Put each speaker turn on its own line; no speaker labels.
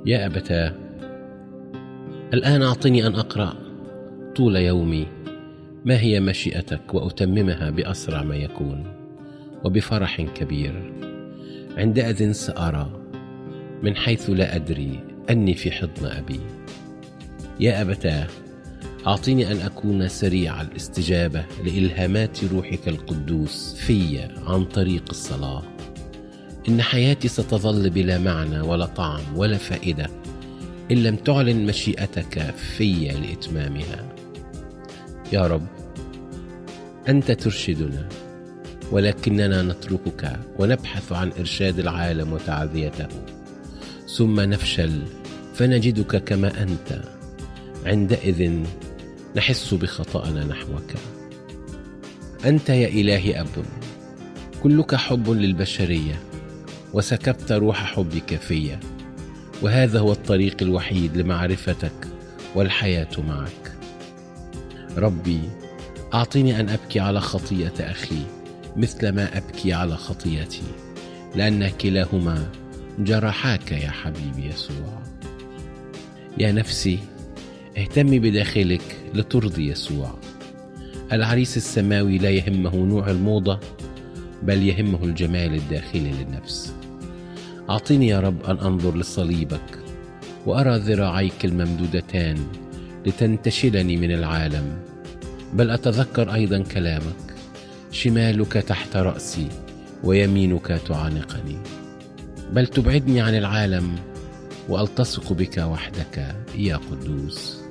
يا أبتاه، الآن أعطني أن أقرأ طول يومي ما هي مشيئتك وأتممها بأسرع ما يكون وبفرح كبير. عندئذ سأرى من حيث لا أدري أني في حضن أبي. يا أبتاه، أعطني أن أكون سريع الاستجابة لإلهامات روحك القدوس في عن طريق الصلاة. إن حياتي ستظل بلا معنى ولا طعم ولا فائدة إن لم تعلن مشيئتك في لإتمامها. يا رب، أنت ترشدنا، ولكننا نتركك ونبحث عن إرشاد العالم وتعذيته، ثم نفشل فنجدك كما أنت. عندئذ نحس بخطأنا نحوك. أنت يا إلهي أب، كلك حب للبشرية، وسكبت روح حبك فيا، وهذا هو الطريق الوحيد لمعرفتك والحياة معك. ربي، أعطني أن أبكي على خطيئة أخي مثل ما أبكي على خطيئتي، لأن كلاهما جرحاك يا حبيبي يسوع. يا نفسي، اهتمي بداخلك لترضي يسوع. العريس السماوي لا يهمه نوع الموضة، بل يهمه الجمال الداخلي للنفس. أعطني يا رب أن أنظر لصليبك وأرى ذراعيك الممدودتان لتنتشلني من العالم، بل أتذكر أيضا كلامك: شمالك تحت رأسي ويمينك تعانقني. بل تبعدني عن العالم وألتصق بك وحدك يا قدوس.